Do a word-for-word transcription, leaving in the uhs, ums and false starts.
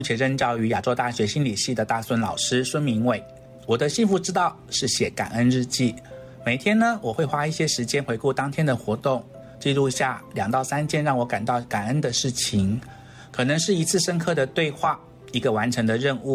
且任教于亚洲大学心理系的大孙老师孙明伟。我的幸福之道是写感恩日记，每天呢，我会花一些时间回顾当天的活动，记录下两到三件让我感到感恩的事情，可能是一次深刻的对话，一个完成的任务，